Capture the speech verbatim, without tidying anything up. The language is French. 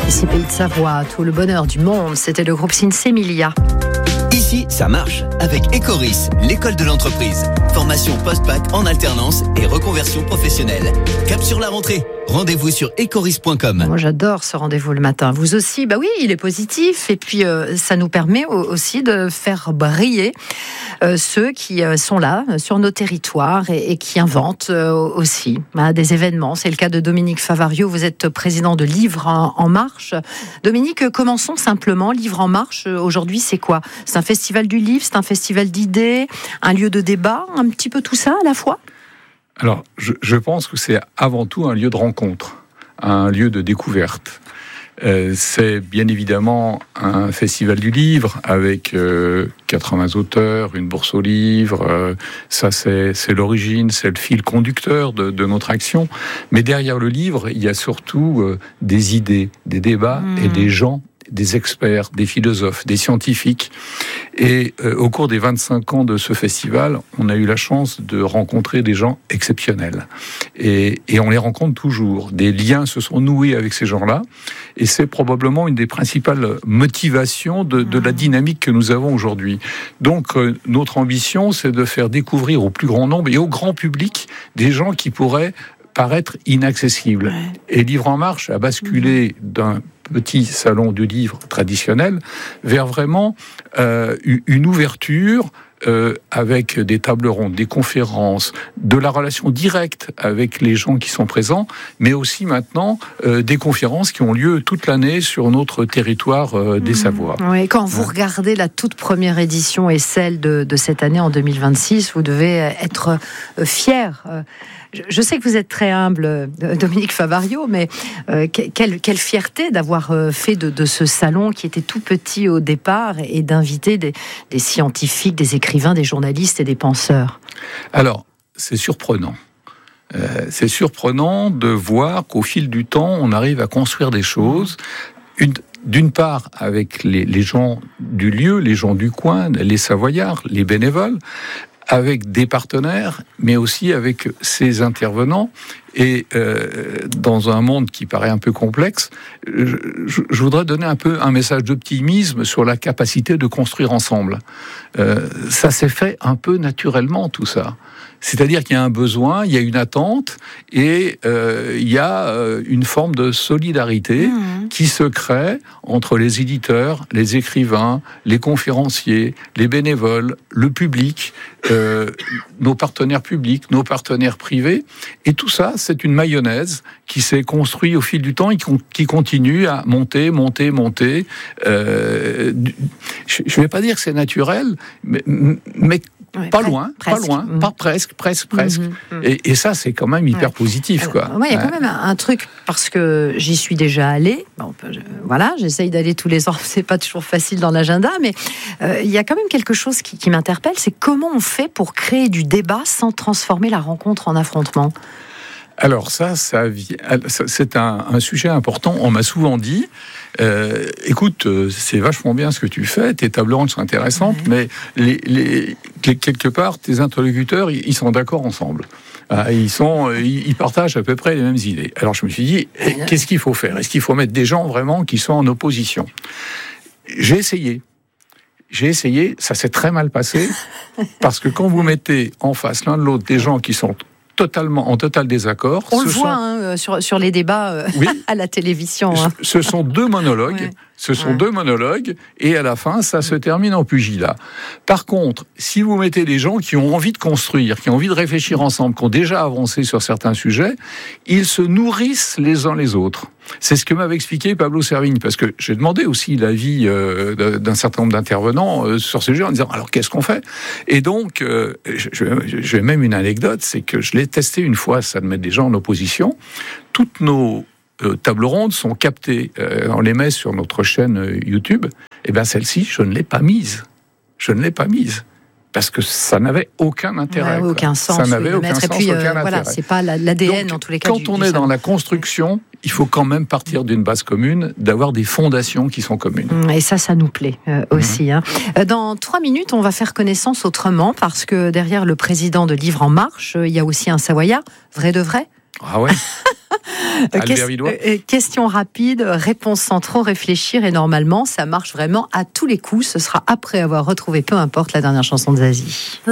Ici Pays de Savoie, tout le bonheur du monde, c'était le groupe Sinsemilia. Ici, ça marche avec Ecoris, l'école de l'entreprise. Formation post-bac en alternance et reconversion professionnelle. Cap sur la rentrée. Rendez-vous sur ecoris point com. Moi, j'adore ce rendez-vous le matin. Vous aussi? Bah oui, il est positif. Et puis, euh, ça nous permet aussi de faire briller euh, ceux qui euh, sont là, euh, sur nos territoires et, et qui inventent euh, aussi hein, des événements. C'est le cas de Dominique Favario. Vous êtes président de Livre en, en Marche. Dominique, commençons simplement. Livre en Marche, aujourd'hui, c'est quoi? C'est un festival du livre, c'est un festival d'idées, un lieu de débat, un petit peu tout ça à la fois? Alors, je, je pense que c'est avant tout un lieu de rencontre, un lieu de découverte. Euh, c'est bien évidemment un festival du livre avec euh, quatre-vingts auteurs, une bourse au livre. Euh, ça, c'est, c'est l'origine, c'est le fil conducteur de, de notre action. Mais derrière le livre, il y a surtout euh, des idées, des débats mmh. et des gens, des experts, des philosophes, des scientifiques. Et euh, au cours des vingt-cinq ans de ce festival, on a eu la chance de rencontrer des gens exceptionnels. Et, et on les rencontre toujours. Des liens se sont noués avec ces gens-là. Et c'est probablement une des principales motivations de, de la dynamique que nous avons aujourd'hui. Donc, euh, notre ambition, c'est de faire découvrir au plus grand nombre et au grand public des gens qui pourraient paraître inaccessibles. Ouais. Et Livre en Marche a basculé mmh. d'un petit salon du livre traditionnel vers vraiment euh, une ouverture euh, avec des tables rondes, des conférences, de la relation directe avec les gens qui sont présents, mais aussi maintenant euh, des conférences qui ont lieu toute l'année sur notre territoire euh, des mmh. Savoies. Oui, quand vous ouais. regardez la toute première édition et celle de, de cette année en deux mille vingt-six, vous devez être fier. Je sais que vous êtes très humble, Dominique Favario, mais euh, quelle, quelle fierté d'avoir fait de, de ce salon qui était tout petit au départ et d'inviter des, des scientifiques, des écrivains, des journalistes et des penseurs. Alors, c'est surprenant. Euh, c'est surprenant de voir qu'au fil du temps, on arrive à construire des choses. Une, d'une part, avec les, les gens du lieu, les gens du coin, les Savoyards, les bénévoles, avec des partenaires, mais aussi avec ces intervenants. Et euh, dans un monde qui paraît un peu complexe, je, je voudrais donner un peu un message d'optimisme sur la capacité de construire ensemble. Euh, ça s'est fait un peu naturellement, tout ça. C'est-à-dire qu'il y a un besoin, il y a une attente, et euh, il y a euh, une forme de solidarité mmh. qui se crée entre les éditeurs, les écrivains, les conférenciers, les bénévoles, le public, euh, nos partenaires publics, nos partenaires privés, et tout ça, c'est une mayonnaise qui s'est construite au fil du temps et qui continue à monter, monter, monter. Euh, je ne vais pas dire que c'est naturel, mais, mais Ouais, pas, loin, presque. pas loin, mmh. pas presque, presque, presque. Mmh, mmh. Et, et ça, c'est quand même hyper ouais. positif, quoi. Il ouais, y a quand même un, un truc, parce que j'y suis déjà allée. Bon, je, voilà, j'essaye d'aller tous les ans. C'est pas toujours facile dans l'agenda, mais euh, il y a quand même quelque chose qui, qui m'interpelle. C'est comment on fait pour créer du débat sans transformer la rencontre en affrontement. Alors ça, ça, c'est un, un sujet important. On m'a souvent dit, euh, écoute, c'est vachement bien ce que tu fais, tes tables rondes sont intéressantes, mmh. mais les, les, quelque part, tes interlocuteurs, ils sont d'accord ensemble. Ils, sont, ils partagent à peu près les mêmes idées. Alors je me suis dit, qu'est-ce qu'il faut faire? Est-ce qu'il faut mettre des gens vraiment qui sont en opposition? J'ai essayé. J'ai essayé, ça s'est très mal passé, parce que quand vous mettez en face l'un de l'autre des gens qui sont totalement en total désaccord. On le voit sont... hein, sur, sur les débats euh, oui. à la télévision. Hein. Ce, ce sont deux monologues. Ouais. Ce sont ouais. deux monologues, et à la fin, ça se termine en pugilat. Par contre, si vous mettez des gens qui ont envie de construire, qui ont envie de réfléchir ensemble, qui ont déjà avancé sur certains sujets, ils se nourrissent les uns les autres. C'est ce que m'avait expliqué Pablo Servigne, parce que j'ai demandé aussi l'avis euh, d'un certain nombre d'intervenants euh, sur ce sujet en disant alors qu'est-ce qu'on fait? Et donc, euh, j'ai même une anecdote, c'est que je l'ai testé une fois, ça de mettre des gens en opposition. Toutes nos Euh, tables rondes sont captées, euh, on les met sur notre chaîne euh, YouTube, et bien celle-ci, je ne l'ai pas mise. Je ne l'ai pas mise. Parce que ça n'avait aucun intérêt. Ouais, aucun sens. Ça n'avait aucun sens, puis, euh, aucun voilà, intérêt. C'est pas l'A D N Donc, en tous les cas. Quand du, on du est salon. dans la construction, il faut quand même partir d'une base commune, d'avoir des fondations qui sont communes. Et ça, ça nous plaît euh, aussi. Mmh. Hein. Dans trois minutes, on va faire connaissance autrement, parce que derrière le président de Livre en Marche, il y a aussi un Savoyard, vrai de vrai, Ah ouais. Albert Vidois. Question rapide, réponse sans trop réfléchir, et normalement ça marche vraiment à tous les coups. Ce sera après avoir retrouvé peu importe la dernière chanson de Zazie.